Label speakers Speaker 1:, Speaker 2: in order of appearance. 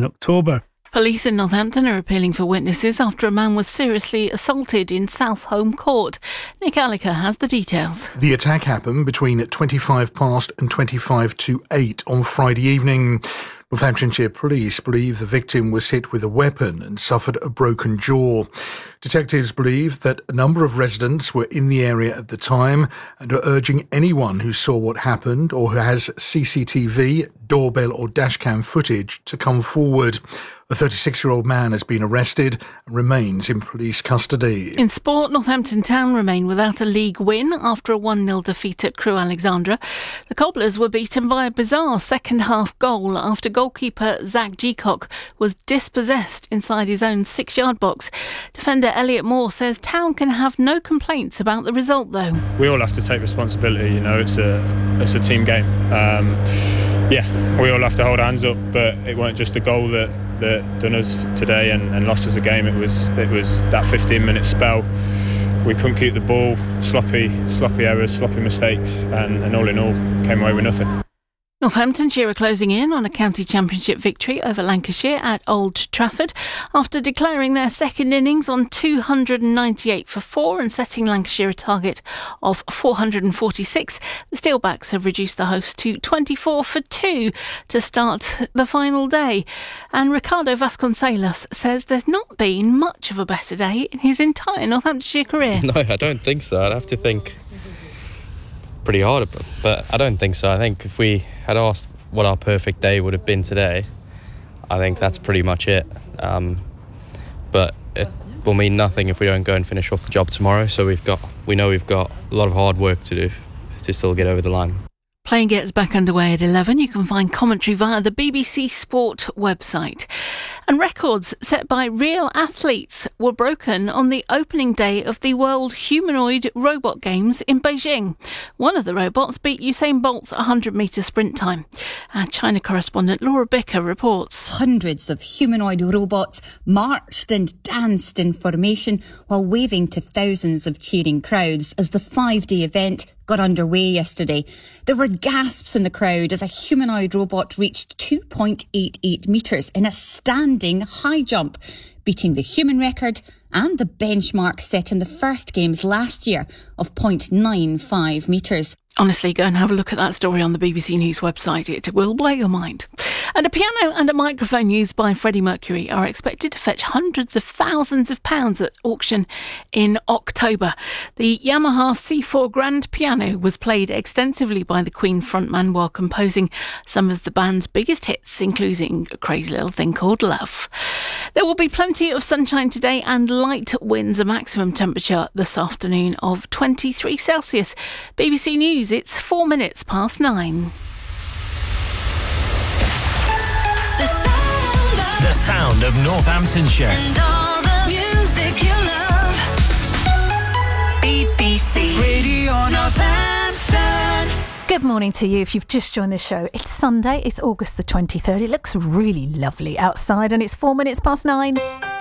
Speaker 1: in October.
Speaker 2: Police in Northampton are appealing for witnesses after a man was seriously assaulted in South Home Court. Nick Alliker has the details.
Speaker 3: The attack happened between 25 past and 25 to 8 on Friday evening. Northamptonshire police believe the victim was hit with a weapon and suffered a broken jaw. Detectives believe that a number of residents were in the area at the time and are urging anyone who saw what happened or who has CCTV, doorbell or dashcam footage to come forward. A 36-year-old man has been arrested and remains in police custody.
Speaker 2: In sport, Northampton Town remain without a league win after a 1-0 defeat at Crewe Alexandra. The Cobblers were beaten by a bizarre second-half goal after goalkeeper Zach Geacock was dispossessed inside his own 6-yard box. Defender Elliot Moore says Town can have no complaints about the result, though.
Speaker 4: We all have to take responsibility, it's a team game. We all have to hold our hands up, but it weren't just the goal that done us today and lost us a game. It was that 15-minute spell. We couldn't keep the ball, sloppy errors, sloppy mistakes, and all in all came away with nothing.
Speaker 2: Northamptonshire are closing in on a county championship victory over Lancashire at Old Trafford after declaring their second innings on 298 for 4 and setting Lancashire a target of 446. The Steelbacks have reduced the host to 24 for 2 to start the final day. And Ricardo Vasconcelos says there's not been much of a better day in his entire Northamptonshire career.
Speaker 5: No, I don't think so. I'd have to think pretty hard, but I don't think so. I think if we had asked what our perfect day would have been today, I think that's pretty much it. But it will mean nothing if we don't go and finish off the job tomorrow. So we know we've got a lot of hard work to do to still get over the line.
Speaker 2: Play gets back underway at 11. You can find commentary via the BBC Sport website. And records set by real athletes were broken on the opening day of the World Humanoid Robot Games in Beijing. One of the robots beat Usain Bolt's 100-metre sprint time. Our China correspondent Laura Bicker reports.
Speaker 6: Hundreds of humanoid robots marched and danced in formation while waving to thousands of cheering crowds as the 5-day event got underway yesterday. There were gasps in the crowd as a humanoid robot reached 2.88 metres in a standing high jump, beating the human record and the benchmark set in the first games last year of 0.95 metres.
Speaker 2: Honestly, go and have a look at that story on the BBC News website. It will blow your mind. And a piano and a microphone used by Freddie Mercury are expected to fetch hundreds of thousands of pounds at auction in October. The Yamaha C4 Grand Piano was played extensively by the Queen frontman while composing some of the band's biggest hits, including a crazy little thing called Love. There will be plenty of sunshine today and light winds, a maximum temperature this afternoon of 23 Celsius. BBC News, it's 4 minutes past 9.
Speaker 7: The sound of Northamptonshire. And all the music you love. BBC Radio Northampton.
Speaker 8: Good morning to you if you've just joined the show. It's Sunday, it's August the 23rd. It looks really lovely outside and it's 4 minutes past 9.